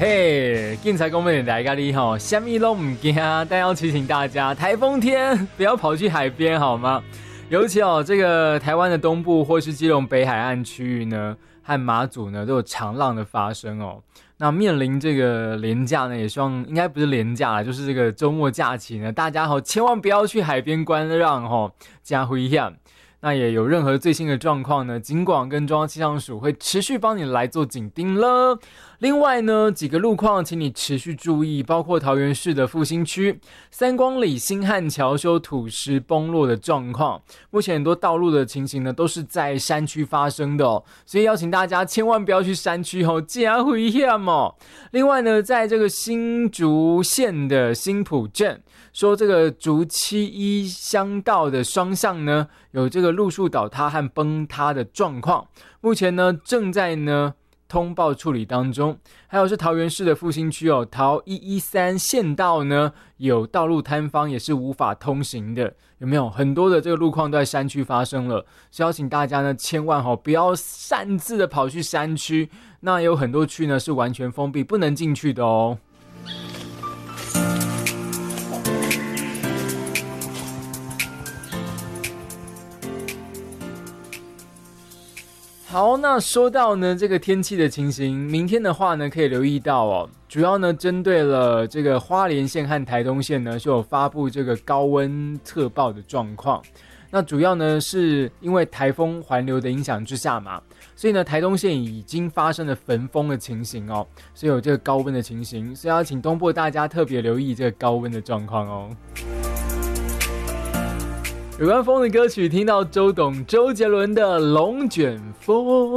嘿，警察公们来咖喱哈，什么都唔惊，但要提醒大家，台风天不要跑去海边好吗？尤其这个台湾的东部或是基隆北海岸区域呢，和马祖呢都有长浪的发生哦。那面临这个连假呢，也希望应该不是连假啦，就是这个周末假期呢，大家千万不要去海边观浪加危险。那也有任何最新的状况呢，警广跟中央气象署会持续帮你来做警盯了。另外呢，几个路况请你持续注意，包括桃园市的复兴区三光里新汉桥修土石崩落的状况，目前很多道路的情形呢都是在山区发生的哦，所以邀请大家千万不要去山区哦，加危险哦。另外呢，在这个新竹县的新埔镇，说这个竹71乡道的双向呢有这个路树倒塌和崩塌的状况，目前呢正在通报处理当中。还有是桃园市的复兴区桃113县道呢有道路坍方，也是无法通行的，有没有？很多的这个路况都在山区发生了，所以邀请大家呢千万不要擅自的跑去山区，那有很多区呢是完全封闭不能进去的哦。好，那说到呢这个天气的情形，明天的话呢可以留意到主要呢针对了这个花莲县和台东县呢是有发布这个高温特报的状况。那主要呢是因为台风环流的影响之下嘛，所以呢台东县已经发生了焚风的情形所以有这个高温的情形，所以要请东部大家特别留意这个高温的状况有关风的歌曲听到周杰伦的龙卷风。